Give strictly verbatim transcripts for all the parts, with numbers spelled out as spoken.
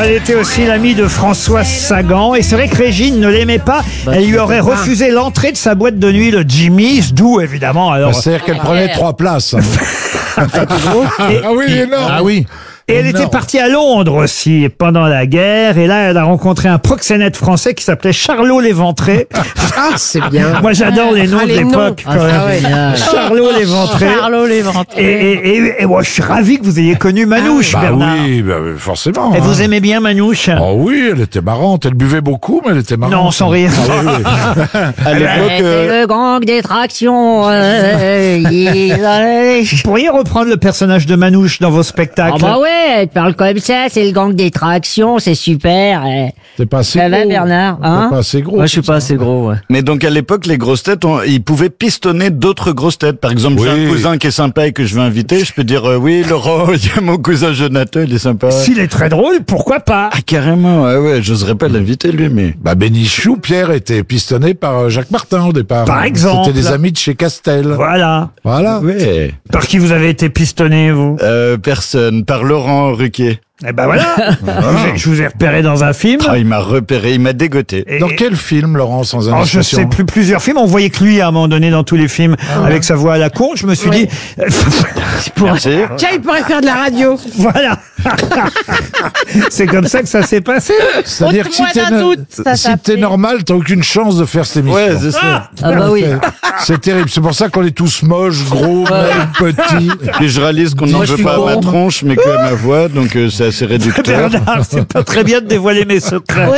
Elle était aussi l'amie de François Sagan. Et c'est vrai que Régine ne l'aimait pas. Bah, Elle lui aurait refusé l'entrée de sa boîte de nuit, le Jimmy's, d'où évidemment. Alors, C'est-à-dire qu'elle prenait trois places. et, Ah oui, énorme. Ah oui. et elle était partie à Londres aussi pendant la guerre. Et là, elle a rencontré un proxénète français qui s'appelait Charlot Léventré. Ah, c'est bien. Moi, j'adore les noms Ah, de les noms. l'époque. Ah, quand même. ah ouais. Génial. Charlot Léventré. Charlot Léventré. Et, et, et, et moi, je suis ravi que vous ayez connu Manouche, Bah Bernard. oui, bah, forcément. Et hein. vous aimez bien Manouche? Oh oui, elle était marrante. Elle buvait beaucoup, mais elle était marrante. Non, sans rire. Ah oui, oui. À l'époque, euh, le gang des tractions. euh, ils- Vous pourriez reprendre le personnage de Manouche dans vos spectacles? Ah bah ouais, elle parle comme ça, c'est le gang des tractions, c'est super. eh. T'es pas assez Ça va, gros. Bernard, T'es hein pas assez gros. moi, je suis pas assez gros, ouais. Mais donc à l'époque, les grosses têtes, on- ils pouvaient pistonner d'autres grosses têtes. Par exemple, j'ai Oui. un cousin qui est sympa et que je veux inviter. Je peux dire euh, oui, Laurent, il y a mon cousin Jonathan, il est sympa. S'il est très drôle, pourquoi pas? Ah carrément, ouais, ouais, j'oserais pas l'inviter lui, mais. Bah, Bénichou, Pierre, était pistonné par euh, Jacques Martin au départ. Par exemple. C'était des amis de chez Castel. Voilà. Voilà. Ouais. Par qui vous avez été pistonné, vous? Euh, personne. Par Laurent Ruquier. Eh ben voilà. Je- Je vous ai repéré dans un film. Ah, il m'a repéré, il m'a dégoté. Et- Dans quel film, Laurent, sans Oh, je indiscrétion? sais plus, plusieurs films. On voyait que lui, à un moment donné, dans tous les films, avec sa voix à la con. Je me suis dit, Merci. Tiens, il pourrait faire de la radio. voilà. C'est comme ça que ça s'est passé. C'est-à-dire que si Haute t'es voix d'un no- doute, ça si s'appelle. t'es normal, t'as aucune chance de faire cette émission. Ouais, c'est ça. Ah bah oui. C'est terrible. C'est pour ça qu'on est tous moches, gros, maigres, petits. Puis je réalise qu'on n'en Moi, je veut suis pas à ma bon. tronche, mais que à ma voix, donc euh, c'est assez réducteur. Bernard, c'est pas très bien de dévoiler mes secrets.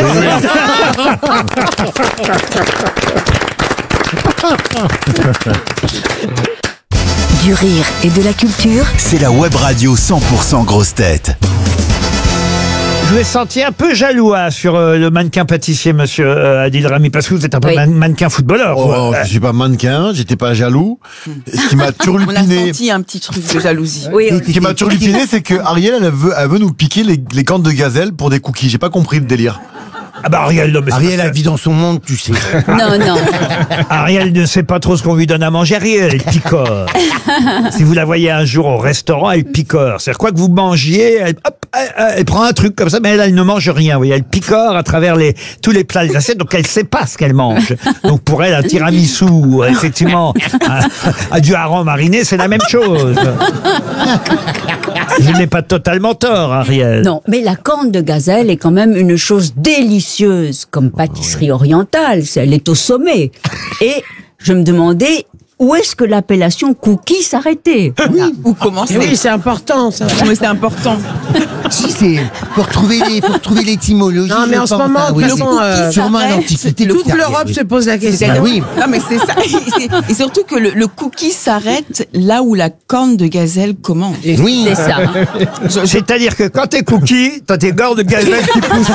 Du rire et de la culture. C'est la web radio cent pour cent grosse tête. Je vous ai senti un peu jaloux hein, sur euh, le mannequin pâtissier, monsieur euh, Adil Rami, parce que vous êtes un peu Oui. man- mannequin footballeur. Oh, quoi. je suis pas mannequin, j'étais pas jaloux. Ce qui m'a On a turlupiné, senti un petit truc de jalousie. Oui, ce qui m'a turlupiné, c'est que Ariel, elle veut, elle veut nous piquer les, les cornes de gazelle pour des cookies. J'ai pas compris le délire. Ah bah Ariel, non, mais c'est Ariel, parce elle vit dans son monde, tu sais. non, non. que Ariel ne sait pas trop ce qu'on lui donne à manger. Ariel, elle picore. Si vous la voyez un jour au restaurant, elle picore. C'est-à-dire quoi que vous mangiez, elle, hop, elle, elle- elle prend un truc comme ça, mais elle, elle ne mange rien. Vous voyez, elle picore à travers les, tous les plats des assiettes, donc elle sait pas ce qu'elle mange. Donc pour elle, un tiramisu, effectivement, un, un du hareng mariné, c'est la même chose. Je n'ai pas totalement tort, Ariel. Non, mais la corne de gazelle est quand même une chose délicieuse comme pâtisserie orientale. C'est- Elle est au sommet. Et je me demandais où est-ce que l'appellation cookie s'arrêtait. Ou comment c'est Oui, c'est important, ça. Mais c'est important. Si, c'est pour retrouver les, pour retrouver l'étymologie. Non, mais je en ce pense, moment, hein, de oui, toute c'est- façon, euh, sûrement s'arrête, l'antiquité. le- Toute tout l'Europe arrive. se pose la question. Ah oui. Non, mais c'est ça. Et, c'est- et surtout que le, le cookie s'arrête là où la corne de gazelle commence. Oui. C'est ça. Je- je- C'est-à-dire que quand t'es cookie, t'as tes gordes de gazelle qui poussent.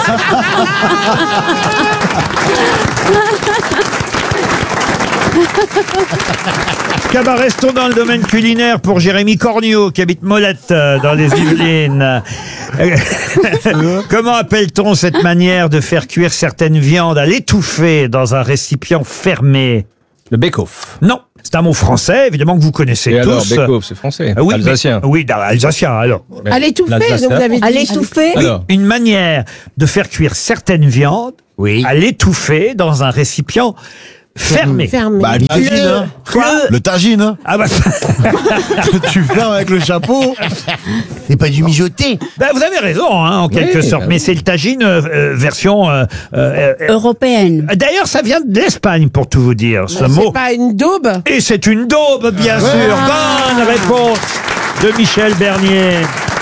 Bah, restons dans le domaine culinaire pour Jérémy Cornio, qui habite Molette, euh, dans les Yvelines. Euh, Comment appelle-t-on cette manière de faire cuire certaines viandes à l'étouffer dans un récipient fermé? Le bake-off. Non, c'est un mot français, évidemment, que vous connaissez Et alors, tous. bake-off, c'est français. Ah oui, Alsacien. mais- oui, dans- alsacien, alors. À l'étouffer, L'Alsacien. donc vous avez dit. À l'étouffer. Alors, Une manière de faire cuire certaines viandes Oui. à l'étouffer dans un récipient fermé. Fermé. Bah, le tagine, hein. Quoi Le tagine, hein. Ah bah, Tu fermes avec le chapeau. C'est pas du mijoté. bah, vous avez raison, hein, en quelque Oui, sorte, bah mais c'est le tagine euh, euh, version... euh, euh, euh, Européenne. D'ailleurs, ça vient de l'Espagne, pour tout vous dire, ce mot. C'est pas une daube. Et c'est une daube, bien sûr. Bonne réponse de Michel Bernier.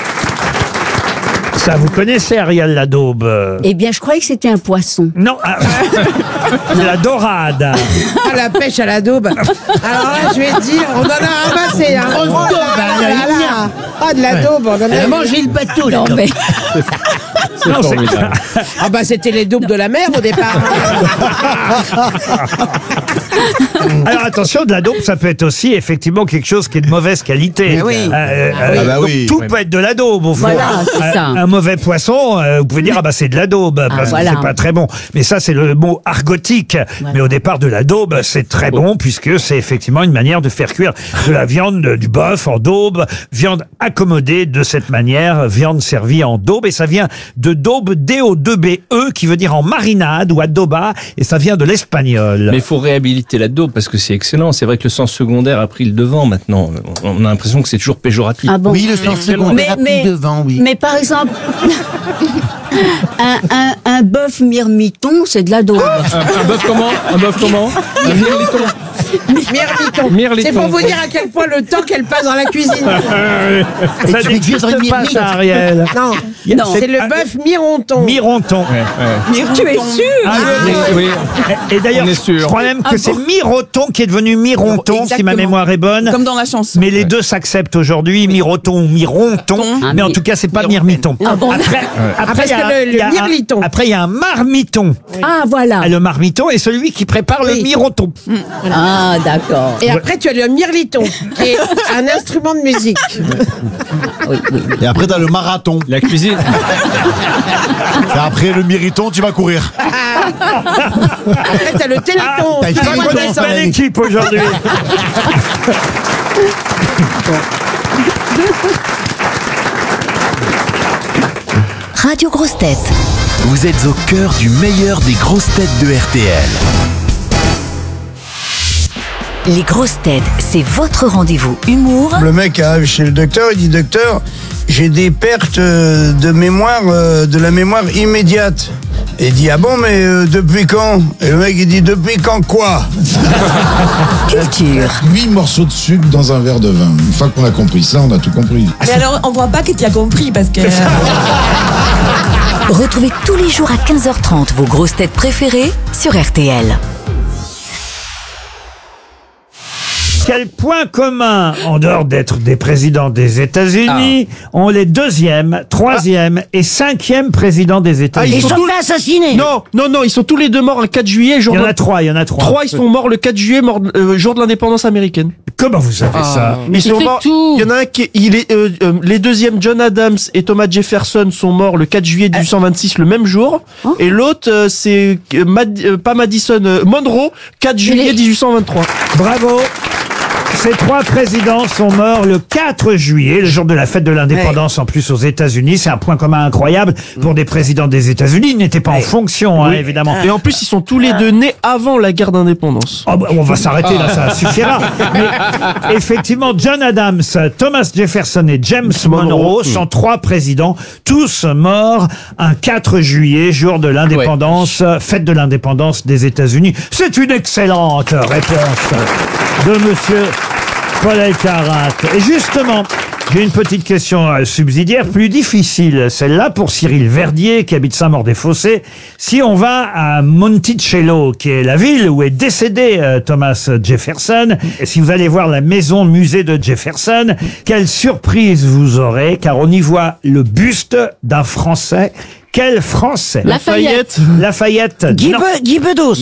Ça, vous connaissez, Ariel, la daube? Eh bien, je croyais que c'était un poisson. Non, ah, c'est la dorade. Ah, la pêche à la daube. Alors là, je vais te dire, on en a ramassé. Hein. Grosse daube, Ah, hein, là, là. Ah, de la daube, on en a. Elle a mangé le bateau, là. Non, mais c'est Non, c'est- formidable. Ah bah c'était les daubes de la mer au départ. Alors attention, de la daube, ça peut être aussi effectivement quelque chose qui est de mauvaise qualité. Eh oui. Euh, euh, Ah bah donc oui. tout peut être de la daube au fond. Voilà, c'est un, ça. un mauvais poisson, euh, vous pouvez dire ah bah c'est de la daube parce voilà. que c'est pas très bon. Mais ça c'est le mot argotique. Voilà. Mais au départ de la daube, c'est très bon puisque c'est effectivement une manière de faire cuire de la viande, du bœuf en daube, viande accommodée de cette manière, viande servie en daube et ça vient de daube D O deux B E qui veut dire en marinade ou adoba et ça vient de l'espagnol. Mais il faut réhabiliter la daube parce que c'est excellent. C'est vrai que le sens secondaire a pris le devant maintenant. On a l'impression que c'est toujours péjoratif. Ah bon? Oui, le sens secondaire Mais- a pris mais- devant, oui. Mais par exemple, un, un, un bœuf mirmiton, c'est de la daube. Un, un bœuf comment Un bœuf comment Un mirliton. Mirliton. Mirliton. C'est pour vous dire à quel point le temps qu'elle passe dans la cuisine. Ça tu veux n'existe dire une pas mirmite. ça, Ariel. Non, Il y a- non, c'est le bœuf mironton. Mironton. Ouais, ouais. Tu es sûr? Ah, Oui, oui. Et d'ailleurs, On est sûr. je crois même que Ah c'est bon Miroton qui est devenu Mironton, si Exactement. ma mémoire est bonne. Comme dans la chanson. Mais les deux s'acceptent aujourd'hui, Miroton ou Mironton. Ah, mais en mi- tout cas, c'est pas Mirmiton. Ah bon? Après, après, parce il y a que un- le- il y a le un- mirliton. Après, il y a un marmiton. Ah, voilà. Ah, le marmiton est celui qui prépare le Oui. miroton. Ah, d'accord. Et après, tu as le mirliton, qui est un instrument de musique. Oui, oui. Et après, t'as le marathon. La cuisine. Et après, le mériton, tu vas courir. Après, tu as le téléthon. t'as qui pas est le bon temps, à ça, Belle la- équipe aujourd'hui. Radio Grosses Têtes. Vous êtes au cœur du meilleur des grosses têtes de R T L. Les grosses têtes, c'est votre rendez-vous humour Le mec arrive chez le docteur, il dit docteur, j'ai des pertes euh, de mémoire, euh, de la mémoire immédiate. Et il dit ah bon mais euh, depuis quand? Et le mec il dit depuis quand quoi? culture. huit morceaux de sucre dans un verre de vin. Une fois qu'on a compris ça, on a tout compris. Mais alors, on voit pas que tu as compris parce que. Retrouvez tous les jours à quinze heures trente vos grosses têtes préférées sur R T L. Quel point commun, en dehors d'être des présidents des États-Unis, ont les deuxième, troisième et cinquième présidents des États-Unis? Ils sont tous assassinés. Non, non, non, ils sont tous les deux morts le quatre juillet. Jour Il y en de- a trois, il y en a trois. Trois, ils sont morts le quatre juillet, mort, euh, jour de l'indépendance américaine. Comment vous savez ça? Ils sont morts. Il y en a un qui, il est, euh, euh, les deuxièmes, John Adams et Thomas Jefferson sont morts le quatre juillet dix-huit cent vingt-six, le même jour. Et l'autre, euh, c'est euh, Mad- euh, pas Madison, euh, Monroe, quatre juillet dix-huit cent vingt-trois. Bravo. Ces trois présidents sont morts le quatre juillet, le jour de la fête de l'indépendance en plus aux États-Unis. C'est un point commun incroyable pour des présidents des États-Unis. Ils n'étaient pas en fonction, hein, Oui. évidemment. Et en plus, ils sont tous les deux nés avant la guerre d'indépendance. Oh, bah, on va s'arrêter là, ça suffira. Mais effectivement, John Adams, Thomas Jefferson et James Monroe sont trois présidents, tous morts un quatre juillet, jour de l'indépendance, fête de l'indépendance des États-Unis. C'est une excellente réponse de monsieur Paul Elkarat. Et justement, j'ai une petite question euh, subsidiaire, plus difficile, celle-là pour Cyril Verdier, qui habite Saint-Maur-des-Fossés. Si on va à Monticello, qui est la ville où est décédé euh, Thomas Jefferson, et si vous allez voir la maison musée de Jefferson, quelle surprise vous aurez, car on y voit le buste d'un Français. Quel Français? Lafayette. Lafayette. Guy, non. Be- Guy Bedos.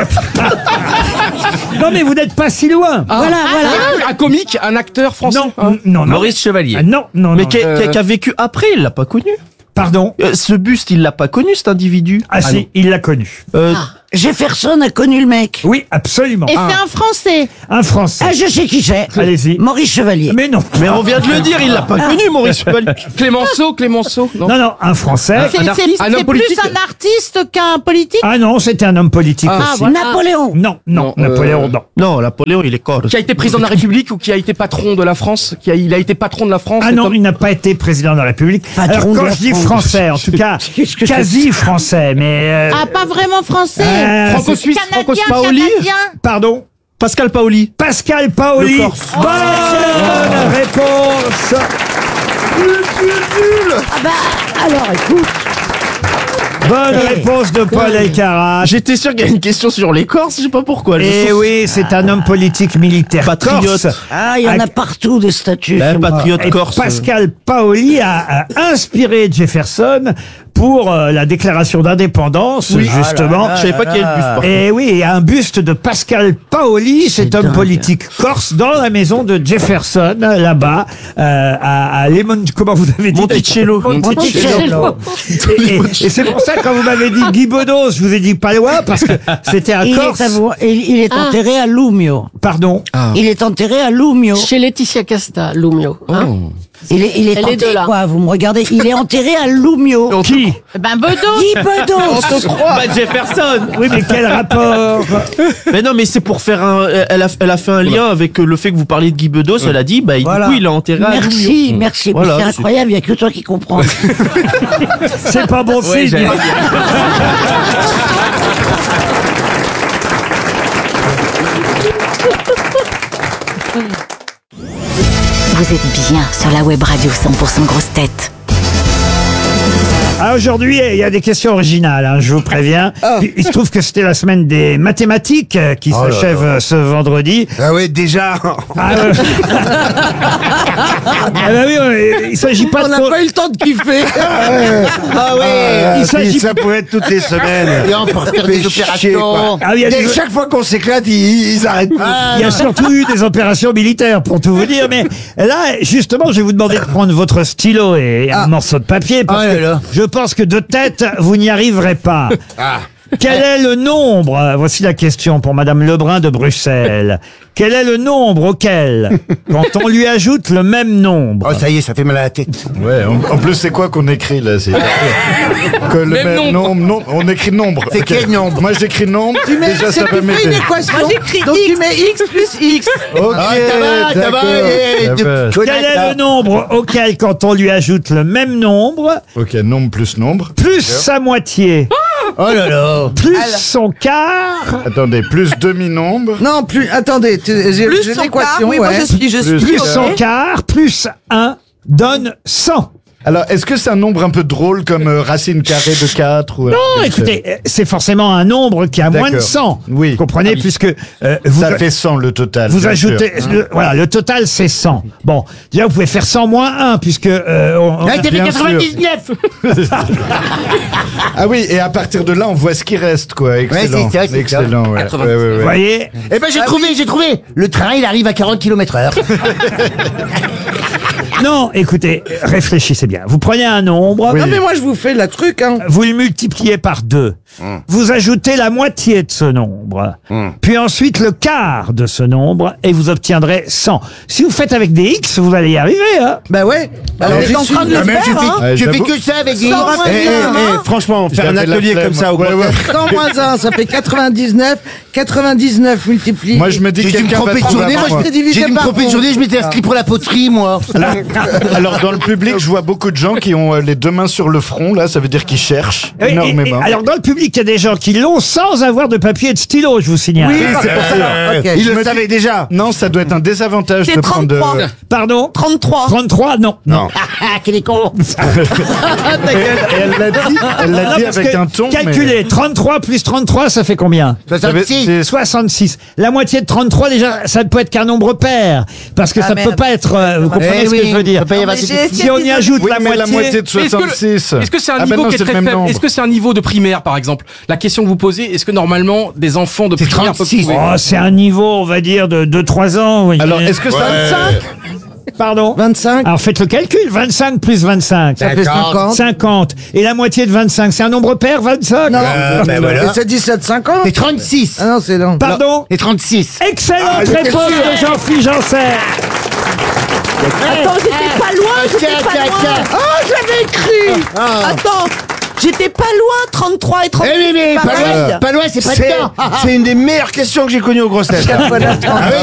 Non, mais vous n'êtes pas si loin. Voilà, voilà. Un comique, un acteur français. Non, non, non. Maurice Chevalier. Ah, non, non, Mais non. qui a, qui a- qui a vécu après, il l'a pas connu. Pardon? Euh, ce buste, il l'a pas connu, cet individu. Ah, si, il l'a connu. Euh, Jefferson a connu le mec. Oui, absolument. Et c'est un Français. Un Français. Ah, je sais qui c'est. Allez-y. Maurice Chevalier. Mais non. Mais on vient de le dire, il l'a pas connu, Maurice Chevalier. Clémenceau, Clémenceau. Non. Non, non, un Français. Un artiste. Un homme politique. artiste qu'un politique. Ah non, c'était un homme politique Ah, aussi. Napoléon. Non, non, Non, euh, Napoléon, non. Non, Napoléon, il est corse. Qui a été président de la République ou qui a été patron de la France? Qui a, il a été patron de la France? Ah cet non, homme il n'a pas été président de la République. Patron Alors de quand la je dis France. français, en tout cas, Qu'est-ce que c'est quasi français, mais... euh, Ah, pas vraiment français. euh, Franco-suisse, Canadien, Paoli. canadien. Pardon? Pascal Paoli. Pascal Paoli. Le Corse. Bonne réponse. Ah bah, alors écoute. Bonne réponse de Paul Elkarat. J'étais sûr qu'il y a une question sur les Corses, je sais pas pourquoi. Je Eh sens- oui, c'est un homme politique militaire Patriote. corse. Ah, il y en a partout des statues. Ben, patriote Et corse. Pascal Paoli a, a inspiré Jefferson pour euh, la déclaration d'indépendance, justement. Ah là là, je savais pas qu'il y avait le buste, par Et oui, il y a un buste de Pascal Paoli, cet homme politique corse, dans la maison de Jefferson, là-bas, euh, à, à Lemon... Comment vous avez dit? Monticello. Monticello. Et, et- et c'est pour ça, quand vous m'avez dit Guy Bedos, je vous ai dit pas loin, parce que c'était un Il Corse. est, avo- il, il est Ah. enterré à Lumio. Pardon. Il est enterré à Lumio. Chez Laetitia Casta, Lumio. Hein Il est, il est Elle est enterré, de là. quoi, vous me regardez? Il est enterré à Lumio. Qui? Ben Bedos. Guy Bedos. On te croit. Bah, Jefferson. Oui, mais quel rapport? Mais non, mais c'est pour faire un. Elle a, elle a fait un lien avec le fait que vous parliez de Guy Bedos. Elle a dit, bah, Voilà. du coup, il est enterré à Merci, Lumio. merci. Voilà, c'est c'est- incroyable, il n'y a que toi qui comprends. C'est pas bon Ouais, signe. j'allais dire. Vous êtes bien sur la web radio cent pour cent grosses têtes. Ah, aujourd'hui, il y a des questions originales, hein, je vous préviens. Il il se trouve que c'était la semaine des mathématiques euh, qui Oh là s'achève là. euh, ce vendredi. Ah ouais, déjà. Ah, euh, ah bah oui, euh, il s'agit pas On de... n'a pas eu le temps de kiffer. Ah ouais. Il s'agit- Ça pourrait être toutes les semaines. Et on peut faire des opérations. Ah, il y a des- Chaque fois qu'on s'éclate, ils, ils arrêtent pas. Il y a surtout eu des opérations militaires, pour tout vous dire. Mais là, justement, je vais vous demander de prendre votre stylo et un morceau de papier. Parce Ah là que là. je pense que de tête, vous n'y arriverez pas. Quel est le nombre, euh, voici la question pour Madame Lebrun de Bruxelles. Quel est le nombre auquel, quand on lui ajoute le même nombre, Oh, ça y est, ça fait mal à la tête. Ouais, en, en plus, c'est quoi qu'on écrit là? C'est que le Même même nombre. nombre. non, on écrit nombre. C'est Ok. quel nombre? Moi, j'écris nombre. Tu mets, Déjà, c'est ça que peut tu fais une m'aider. équation. Moi, j'écris Donc tu X. mets X plus X. Ok, Ah, ça va, ça va, d'accord. eh, Ça de- va. quel est le nombre auquel, quand on lui ajoute le même nombre, Ok, nombre plus nombre. plus sa moitié, Oh là là. plus son quart, Attendez, plus demi-nombre. Non, plus. Attendez, tu- j'ai Plus j'ai son l'équation. quart. Oui, moi ouais. je suis, je suis. plus ok. son quart, plus un, donne cent. Alors, est-ce que c'est un nombre un peu drôle comme euh, racine carrée de quatre ou... Non, écoutez, euh, c'est forcément un nombre qui a moins de D'accord. cent. Oui. Vous comprenez, puisque euh, vous, Ça fait cent le total. vous bien ajoutez... sûr. le- voilà, le total, c'est cent. Bon, déjà, vous pouvez faire cent moins un, puisque... euh, on- on- Ah, t'as fait Bien quatre-vingt-dix-neuf. Ah oui, et à partir de là, on voit ce qui reste, quoi. Excellent. c'est ça, c'est ça. Excellent, ouais. Ouais, ouais, ouais. vous voyez. Eh ben, j'ai trouvé, j'ai trouvé. Le train, il arrive à quarante kilomètres heure. Non, écoutez, réfléchissez bien. Vous prenez un nombre, Non, mais moi, je vous fais la truc, hein. vous le multipliez par deux. Vous ajoutez la moitié de ce nombre, puis ensuite le quart de ce nombre, et vous obtiendrez cent. Si vous faites avec des X, vous allez y arriver, hein. Bah ouais. Alors, on est en train de le Ah, mais je faire, fais, hein. Ouais, je fais j'avoue. que ça avec des... Sans Eh, rien, eh, hein. eh, franchement, faire un J'avais la atelier flemme. comme ça au Ouais, ouais. cent moins un, ça fait quatre-vingt-dix-neuf. quatre-vingt-dix-neuf multiplié. Moi, je me dis J'ai que dû me quelqu'un va tromper de trouver journée, avant moi, moi. je t'ai divisé j'ai dû me par tromper de onze. journée, je m'étais inscrit pour la poterie, moi. Alors, alors, dans le public, je vois beaucoup de gens qui ont euh, les deux mains sur le front, là, ça veut dire qu'ils cherchent Et- et- énormément. et- alors, dans le public, il y a des gens qui l'ont sans avoir de papier et de stylo, je vous signale. Oui, c'est pour ça. Ok. Il Je le me savait dis- déjà. Non, ça doit être un désavantage C'est de prendre de... trente-trois. Pardon trente-trois. trente-trois, non. Non. Ah, quel est con. Et elle l'a dit, elle l'a Non, dit parce avec que un ton, calculez, trente-trois plus trente-trois, ça fait combien? soixante-six. mais... soixante-six. La moitié de trente-trois, déjà, ça ne peut être qu'un nombre pair. Parce que Ah, ça merde. peut pas être... euh, vous comprenez Eh ce que oui, je veux dire? peut pas y avoir Mais des- j'ai essayé Si on de y ajoute Oui, la mais moitié... la moitié de Est-ce que le- soixante-six. Est-ce que c'est un Ah ben niveau non, qui est c'est très le même faible? nombre. Est-ce que c'est un niveau de primaire, par exemple? La question que vous posez, est-ce que normalement des enfants de C'est primaire peuvent trente-six. trouver? Oh, c'est un niveau, on va dire, de deux trois ans. vous voyez. Alors, est-ce que ça... Pardon vingt-cinq. Alors, faites le calcul. vingt-cinq plus vingt-cinq. Ça fait cinquante. cinquante. Et la moitié de vingt-cinq, c'est un nombre pair, vingt-cinq? Non. Euh, ben Et voilà. c'est dix-sept cinquante. C'est trente-six. Ah non, c'est long. Pardon? C'est trente-six. Excellente réponse de Jean-Philippe Janssen. Attends, j'étais pas loin, j'étais Tiens, pas tiens, loin. tiens. Oh, je l'avais écrit. Attends, j'étais pas loin, trente-trois et Eh trente-huit. oui, mais pas pareil. loin, pas loin, c'est pas C'est dedans. c'est une des meilleures questions que j'ai connues aux grosses têtes. Quatre fois neuf, trente. Ah oui,